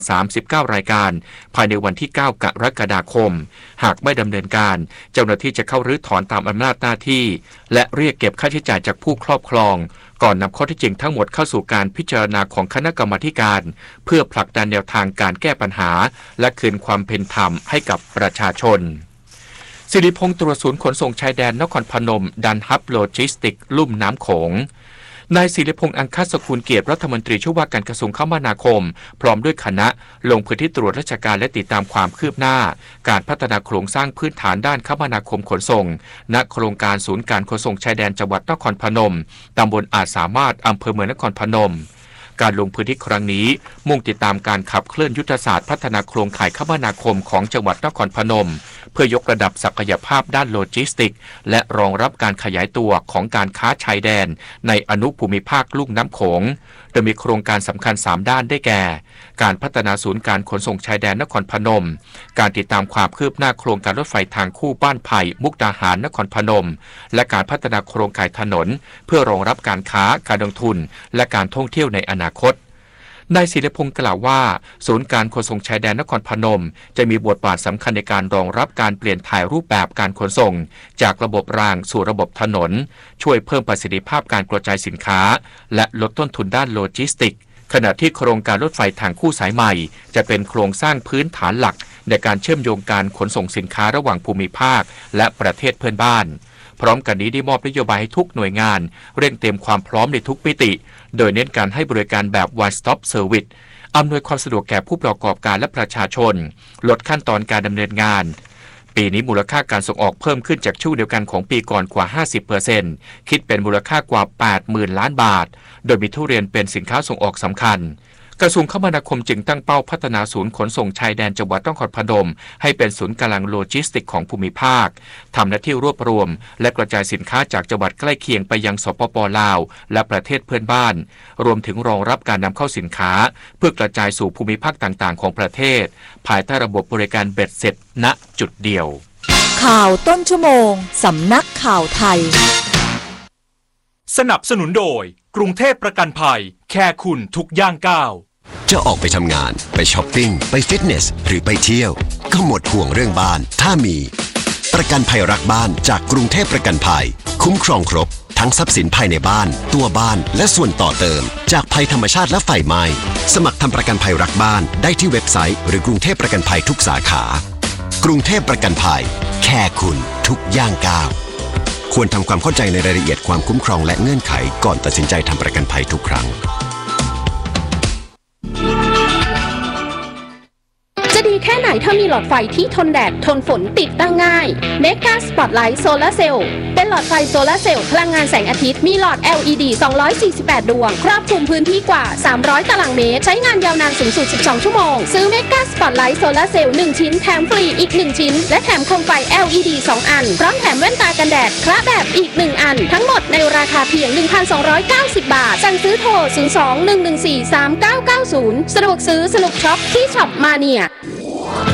39 รายการภายในวันที่ 9 กรกฎาคมหากไม่ดำเนินการเจ้าหน้าที่จะเข้ารื้อถอนตามอำนาจหน้าที่และเรียกเก็บค่าใช้จ่ายจากผู้ครอบครองก่อนนำข้อเท็จจริงทั้งหมดเข้าสู่การพิจารณาของคณะกรรมาธิการเพื่อผลักดันแนวทางการแก้ปัญหาและคืนความเป็นธรรมให้กับประชาชนสิริพงษ์ตรวจศูนย์ขนส่งชายแดนนครพนมดันฮับโลจิสติกลุ่มน้ำโขงนายศิริพงษ์อังคสกุลเกียรติรัฐมนตรีช่วยว่าการกระทรวงคมนาคมพร้อมด้วยคณะลงพื้นที่ตรวจราชการและติดตามความคืบหน้าการพัฒนาโครงสร้างพื้นฐานด้านคมนาคมขนส่งณโครงการศูนย์การขนส่งชายแดนจังหวัดนครพนมตำบลอาจสามารถอำเภอเมืองนครพนมการลงพื้นที่ครั้งนี้มุ่งติดตามการขับเคลื่อนยุทธศาสตร์พัฒนาโครงข่ายคมนาคมของจังหวัดนครพนมเพื่อยกระดับศักยภาพด้านโลจิสติกส์และรองรับการขยายตัวของการค้าชายแดนในอนุภูมิภาคลุ่มน้ำโขงโดยมีโครงการสำคัญ3ด้านได้แก่การพัฒนาศูนย์การขนส่งชายแดนนครพนมการติดตามความคืบหน้าโครงการรถไฟทางคู่บ้านไผ่มุกดาหารนครพนมและการพัฒนาโครงข่ายถนนเพื่อรองรับการค้าการลงทุนและการท่องเที่ยวในอนาคตนายศิริพงษ์กล่าวว่าศูนย์การขนส่งชายแดนนครพนมจะมีบทบาทสำคัญในการรองรับการเปลี่ยนถ่ายรูปแบบการขนส่งจากระบบรางสู่ระบบถนนช่วยเพิ่มประสิทธิภาพการกระจายสินค้าและลดต้นทุนด้านโลจิสติกส์ขณะที่โครงการรถไฟทางคู่สายใหม่จะเป็นโครงสร้างพื้นฐานหลักในการเชื่อมโยงการขนส่งสินค้าระหว่างภูมิภาคและประเทศเพื่อนบ้านพร้อมกันนี้ได้มอบนโยบายให้ทุกหน่วยงานเร่งเตรียมความพร้อมในทุกมิติโดยเน้นการให้บริการแบบ One Stop Service อำนวยความสะดวกแก่ผู้ประกอบการและประชาชนลดขั้นตอนการดำเนินงานปีนี้มูลค่าการส่งออกเพิ่มขึ้นจากช่วงเดียวกันของปีก่อนกว่า 50% คิดเป็นมูลค่ากว่า 80,000 ล้านบาทโดยมีทุเรียนเป็นสินค้าส่งออกสำคัญกระทรวงคมนาคมจึงตั้งเป้าพัฒนาศูนย์ขนส่งชายแดนจังหวัดนครพนมให้เป็นศูนย์กลางโลจิสติกของภูมิภาคทำหน้าที่รวบรวมและกระจายสินค้าจากจังหวัดใกล้เคียงไปยังสปป.ลาวและประเทศเพื่อนบ้านรวมถึงรองรับการนำเข้าสินค้าเพื่อกระจายสู่ภูมิภาคต่างๆของประเทศภายใต้ระบบบริการเบ็ดเสร็จณจุดเดียวข่าวต้นชั่วโมงสำนักข่าวไทยสนับสนุนโดยกรุงเทพประกันภัยแค่คุณทุกย่างก้าวจะออกไปทำงานไปช้อปปิ้งไปฟิตเนสหรือไปเที่ยวก็หมดห่วงเรื่องบ้านถ้ามีประกันภัยรักบ้านจากกรุงเทพประกันภัยคุ้มครองครบทั้งทรัพย์สินภายในบ้านตัวบ้านและส่วนต่อเติมจากภัยธรรมชาติและไฟไหม้สมัครทำประกันภัยรักบ้านได้ที่เว็บไซต์หรือกรุงเทพประกันภัยทุกสาขากรุงเทพประกันภัยแค่คุณทุกย่างก้าวควรทำความเข้าใจในรายละเอียดความคุ้มครองและเงื่อนไขก่อนตัดสินใจทำประกันภัยทุกครั้งจะดีแค่ไหนถ้ามีหลอดไฟที่ทนแดดทนฝนติดตั้งง่าย Mega Spotlight Solar Cell เป็นหลอดไฟโซลาร์เซลล์พลังงานแสงอาทิตย์มีหลอด LED 248 ดวงครอบคลุมพื้นที่กว่า300ตารางเมตรใช้งานยาวนานสูงสุด12ชั่วโมงซื้อ Mega Spotlight Solar Cell 1 ชิ้นแถมฟรีอีก1ชิ้นและแถมโคมไฟ LED 2 อันพร้อมแถมแว่นตากันแดดคละแบบอีก1อันทั้งหมดในราคาเพียง 1,290 บาทสั่งซื้อโทร 02-114-3990 สะดวกซื้อสนุกช็อปที่ช็อปมาเนีย